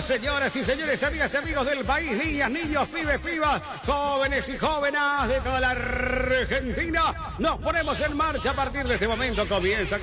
señoras y señores, amigas y amigos del país, niñas, niños, pibes, pibas, jóvenes y jóvenes de toda la Argentina, nos ponemos en marcha a partir de este momento. Comienza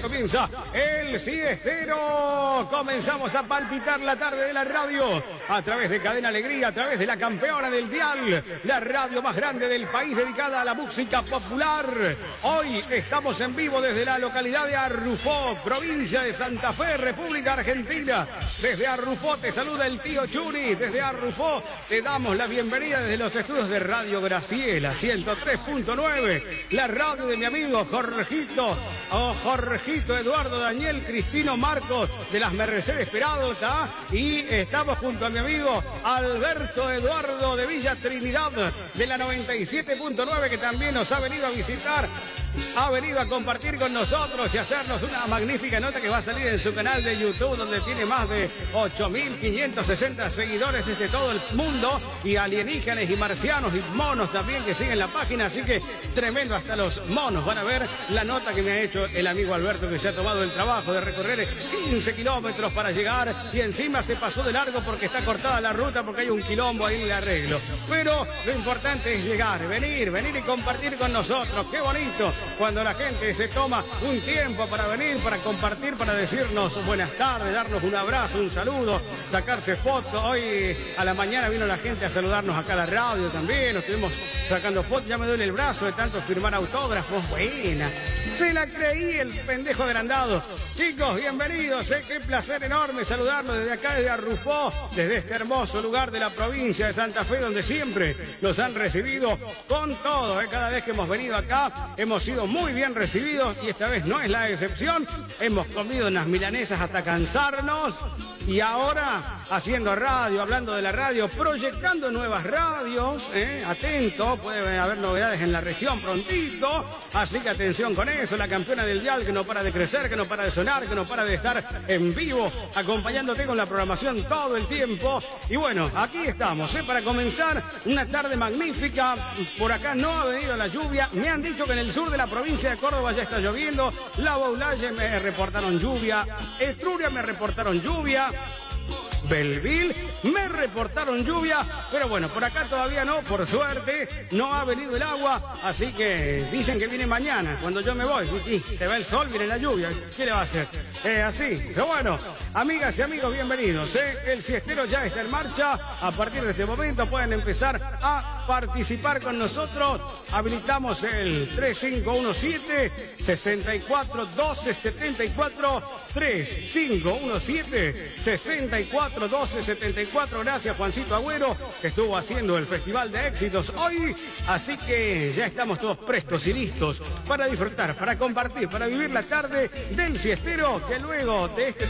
el siestero. Comenzamos a palpitar la tarde de la radio a través de Cadena Alegría, a través de la campeona del dial, la radio más grande del país dedicada a la música popular. Hoy estamos en vivo desde la localidad de Arrufó, provincia de Santa Fe, República Argentina. Desde Arrufó te saluda el tío Churi. Desde Arrufó te damos la bienvenida desde los estudios de Radio Graciela 103.9, la radio de mi amigo Jorgito Eduardo Daniel Cristino Marcos de las Mercedes Peralta, y estamos junto a mi amigo Alberto Eduardo de Villa Trinidad de la 97.9, que también nos ha venido a visitar, ha venido a compartir con nosotros y hacernos una magnífica nota que va a salir en su canal de YouTube, donde tiene más de 8.560 seguidores desde todo el mundo, y alienígenas y marcianos y monos también que siguen la página, así que tremendo, hasta los monos van a ver la nota que me ha hecho el amigo Alberto, que se ha tomado el trabajo de recorrer 15 kilómetros para llegar, y encima se pasó de largo porque está cortada la ruta, porque hay un quilombo ahí en el arreglo. Pero lo importante es llegar, venir y compartir con nosotros. Qué bonito cuando la gente se toma un tiempo para venir, para compartir, para decirnos buenas tardes, darnos un abrazo, un saludo, sacarse fotos. Hoy a la mañana vino la gente a saludarnos acá a la radio también, nos estuvimos sacando fotos, ya me duele el brazo de tanto firmar autógrafos. Buena, se la creí el pendejo agrandado. Chicos, bienvenidos, qué placer enorme saludarlos desde acá, desde Arrufó, desde este hermoso lugar de la provincia de Santa Fe, donde siempre nos han recibido con todo. Cada vez que hemos venido acá hemos sido muy bien recibidos, y esta vez no es la excepción. Hemos comido unas milanesas hasta cansarnos, y ahora haciendo radio, hablando de la radio, proyectando nuevas radios. Atento, puede haber novedades en la región prontito, así que atención con eso. La campeona del dial, que no para de crecer, que no para de sonar, que no para de estar en vivo, acompañándote con la programación todo el tiempo. Y bueno, aquí estamos, para comenzar una tarde magnífica. Por acá no ha venido la lluvia. Me han dicho que en el sur de la provincia de Córdoba ya está lloviendo. La Baulaye me reportaron lluvia. Etruria me reportaron lluvia. Belville me reportaron lluvia, pero bueno, por acá todavía no, por suerte, no ha venido el agua, así que dicen que viene mañana, cuando yo me voy, y se va el sol, viene la lluvia, ¿qué le va a hacer? Así, pero bueno, amigas y amigos, bienvenidos, el siestero ya está en marcha. A partir de este momento pueden empezar a participar con nosotros. Habilitamos el 3517-641274, 3517-641274. Gracias, Juancito Agüero, que estuvo haciendo el Festival de Éxitos hoy. Así que ya estamos todos prestos y listos para disfrutar, para compartir, para vivir la tarde del siestero, que luego de este